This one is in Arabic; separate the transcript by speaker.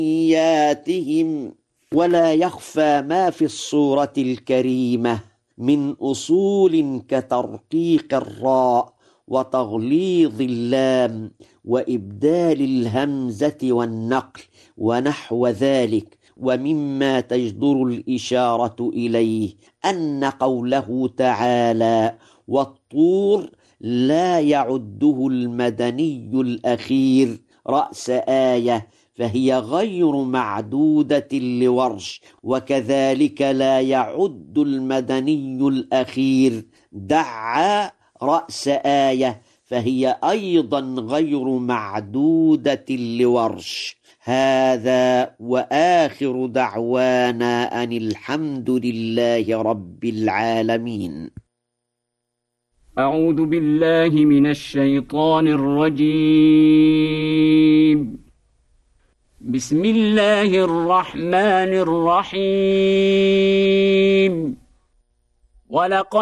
Speaker 1: نياتهم. ولا يخفى ما في الصورة الكريمة من أصول كترقيق الراء وتغليظ اللام وإبدال الهمزة والنقل ونحو ذلك. ومما تجدر الإشارة إليه أن قوله تعالى والطور لا يعده المدني الأخير رأس آية، فهي غير معدودة لورش. وكذلك لا يعد المدني الأخير دعا رأس آية، فهي أيضا غير معدودة لورش. هذا وآخر دعوانا أن الحمد لله رب العالمين.
Speaker 2: أعوذ بالله من الشيطان الرجيم. بسم الله الرحمن الرحيم. ولقد